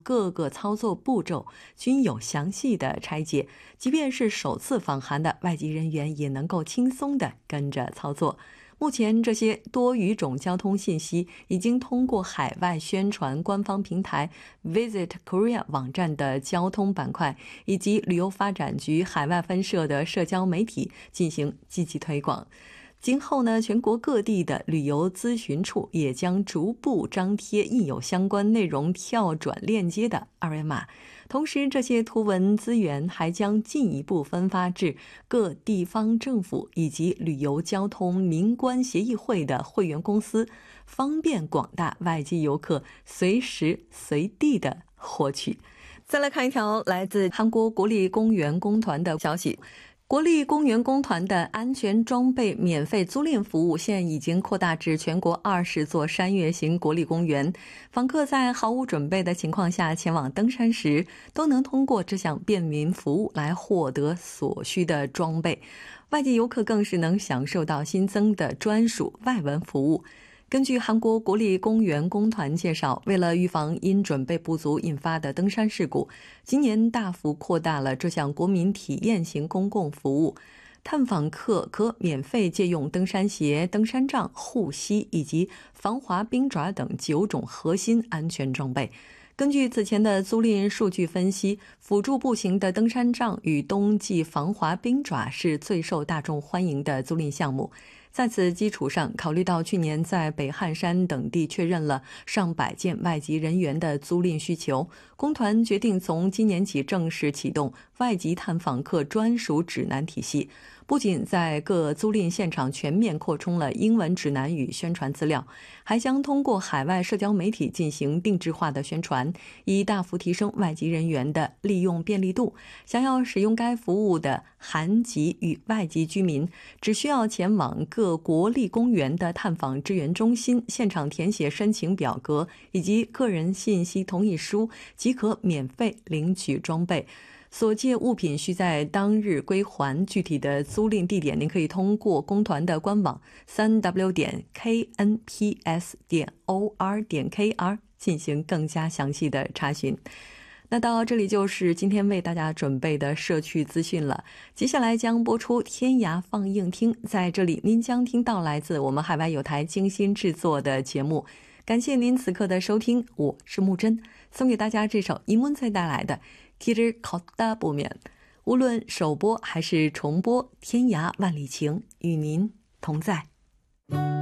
各个操作步骤均有详细的拆解，即便是首次访韩的外籍人员也能够轻松地跟着操作。目前这些多语种交通信息已经通过海外宣传官方平台 Visit Korea 网站的交通板块，以及旅游发展局海外分社的社交媒体进行积极推广。今后呢，全国各地的旅游咨询处也将逐步张贴印有相关内容跳转链接的二维码，同时这些图文资源还将进一步分发至各地方政府以及旅游交通民关协议会的会员公司，方便广大外籍游客随时随地的获取。再来看一条来自韩国国立公园工团的消息。国立公园工团的安全装备免费租赁服务现已经扩大至全国20座山岳型国立公园，访客在毫无准备的情况下前往登山时，都能通过这项便民服务来获得所需的装备。外籍游客更是能享受到新增的专属外文服务。根据韩国国立公园工团介绍，为了预防因准备不足引发的登山事故，今年大幅扩大了这项国民体验型公共服务。探访客可免费借用登山鞋、登山杖、护膝以及防滑冰爪等9种核心安全装备。根据此前的租赁数据分析，辅助步行的登山杖与冬季防滑冰爪是最受大众欢迎的租赁项目。在此基础上，考虑到去年在北汉山等地确认了上百件外籍人员的租赁需求，工团决定从今年起正式启动外籍探访客专属指南体系。不仅在各租赁现场全面扩充了英文指南与宣传资料，还将通过海外社交媒体进行定制化的宣传，以大幅提升外籍人员的利用便利度。想要使用该服务的韩籍与外籍居民，只需要前往各国立公园的探访支援中心，现场填写申请表格以及个人信息同意书，即可免费领取装备。所借物品需在当日归还，具体的租赁地点您可以通过工团的官网 3w.knps.or.kr 进行更加详细的查询。那到这里就是今天为大家准备的社区资讯了，接下来将播出天涯放映厅，在这里您将听到来自我们海外有台精心制作的节目。感谢您此刻的收听，我是木真，送给大家这首이문세带来的길을 걷다 보면，无论首播还是重播，天涯万里情与您同在。